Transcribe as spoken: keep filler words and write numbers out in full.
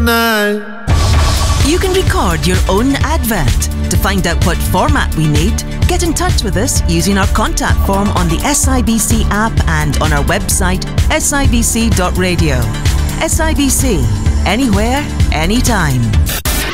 now. You can record your own advert. To find out what format we need, get in touch with us using our contact form on the S I B C app and on our website s i b c dot radio. S I B C, anywhere, anytime.